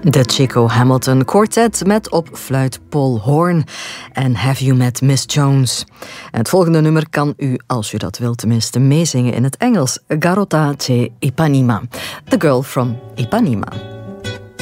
De Chico Hamilton Quartet met op fluit Paul Horn en Have You Met Miss Jones. En het volgende nummer kan u, als u dat wilt tenminste, meezingen in het Engels. Garota de Ipanema, The Girl from Ipanema.